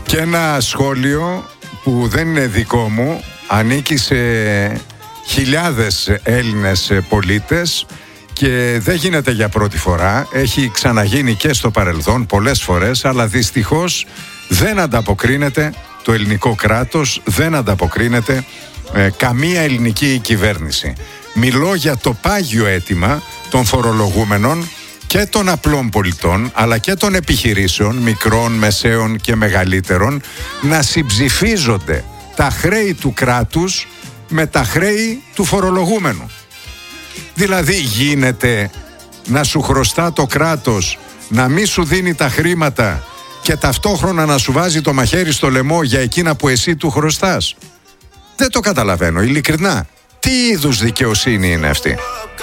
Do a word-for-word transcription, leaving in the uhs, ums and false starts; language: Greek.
Και ένα σχόλιο που δεν είναι δικό μου, ανήκει σε χιλιάδες Έλληνες πολίτες και δεν γίνεται για πρώτη φορά. Έχει ξαναγίνει και στο παρελθόν πολλές φορές, αλλά δυστυχώς δεν ανταποκρίνεται το ελληνικό κράτος, δεν ανταποκρίνεται ε, καμία ελληνική κυβέρνηση. Μιλώ για το πάγιο αίτημα των φορολογούμενων και των απλών πολιτών, αλλά και των επιχειρήσεων, μικρών, μεσαίων και μεγαλύτερων, να συμψηφίζονται τα χρέη του κράτους με τα χρέη του φορολογούμενου. Δηλαδή γίνεται να σου χρωστά το κράτος, να μη σου δίνει τα χρήματα και ταυτόχρονα να σου βάζει το μαχαίρι στο λαιμό για εκείνα που εσύ του χρωστάς? Δεν το καταλαβαίνω, ειλικρινά. Τι είδους δικαιοσύνη είναι αυτή?